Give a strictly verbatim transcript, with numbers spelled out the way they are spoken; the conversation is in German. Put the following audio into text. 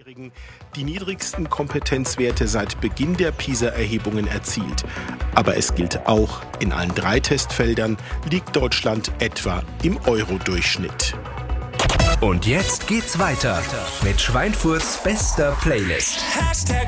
die niedrigsten Kompetenzwerte seit Beginn der PISA-Erhebungen erzielt. Aber es gilt auch, in allen drei Testfeldern liegt Deutschland etwa im Euro-Durchschnitt. Und jetzt geht's weiter mit Schweinfurts bester Playlist. Hashtag